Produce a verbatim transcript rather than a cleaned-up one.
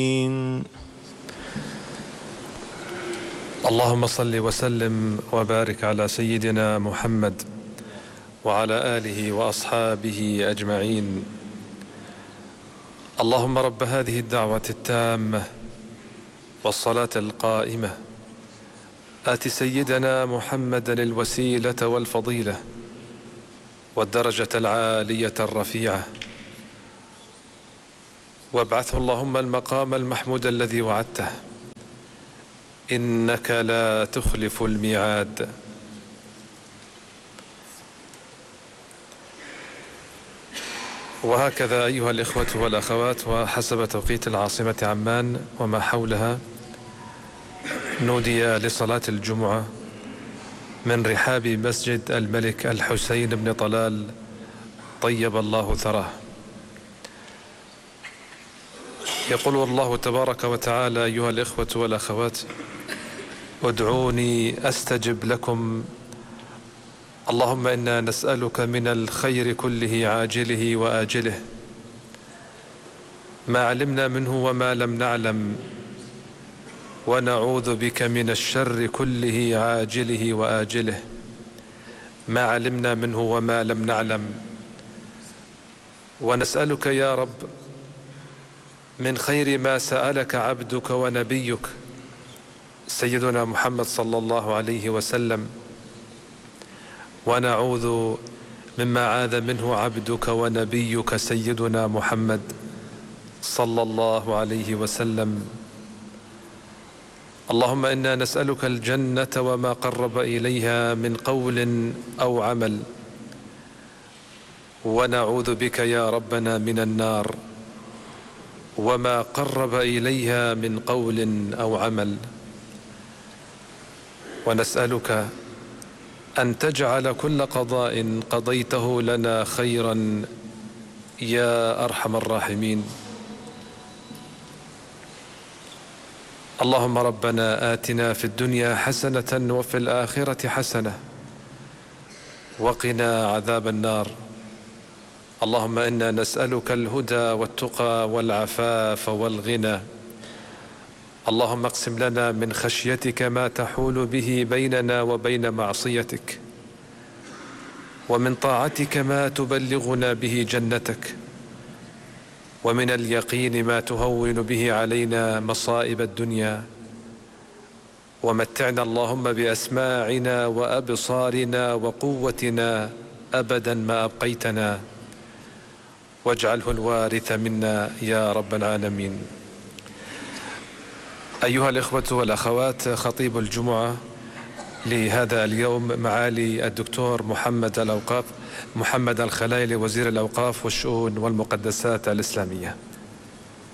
اللهم صل وسلم وبارك على سيدنا محمد وعلى آله وأصحابه أجمعين. اللهم رب هذه الدعوة التامة والصلاة القائمة آت سيدنا محمدا الوسيلة والفضيلة والدرجة العالية الرفيعة، وابعثه اللهم المقام المحمود الذي وعدته، إنك لا تخلف الميعاد. وهكذا أيها الإخوة والأخوات، وحسب توقيت العاصمة عمان وما حولها، نودي لصلاة الجمعة من رحاب مسجد الملك الحسين بن طلال طيب الله ثراه. يقول الله تبارك وتعالى: أيها الإخوة والأخوات، ادعوني أستجب لكم. اللهم إنا نسألك من الخير كله عاجله وآجله، ما علمنا منه وما لم نعلم، ونعوذ بك من الشر كله عاجله وآجله، ما علمنا منه وما لم نعلم. ونسألك يا رب من خير ما سألك عبدك ونبيك سيدنا محمد صلى الله عليه وسلم، ونعوذ مما عاذ منه عبدك ونبيك سيدنا محمد صلى الله عليه وسلم. اللهم إنا نسألك الجنة وما قرب إليها من قول أو عمل، ونعوذ بك يا ربنا من النار وما قرب إليها من قول أو عمل. ونسألك أن تجعل كل قضاء قضيته لنا خيرا يا أرحم الراحمين. اللهم ربنا آتنا في الدنيا حسنة وفي الآخرة حسنة وقنا عذاب النار. اللهم إنا نسألك الهدى والتقى والعفاف والغنى. اللهم اقسم لنا من خشيتك ما تحول به بيننا وبين معصيتك، ومن طاعتك ما تبلغنا به جنتك، ومن اليقين ما تهون به علينا مصائب الدنيا. ومتعنا اللهم بأسماعنا وأبصارنا وقوتنا أبدا ما أبقيتنا، واجعله الوارث منا يا رب العالمين. أيها الإخوة والأخوات، خطيب الجمعة لهذا اليوم معالي الدكتور محمد الأوقاف محمد الخلايلي، وزير الأوقاف والشؤون والمقدسات الإسلامية.